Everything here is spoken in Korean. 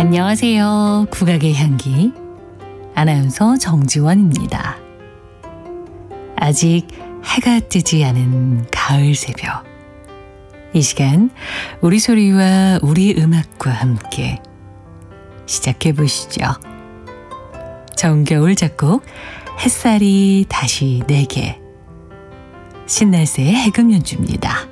안녕하세요. 국악의 향기 아나운서 정지원입니다. 아직 해가 뜨지 않은 가을 새벽. 이 시간 우리 소리와 우리 음악과 함께 시작해 보시죠. 정겨울 작곡 햇살이 다시 내게 신날새의 해금 연주입니다.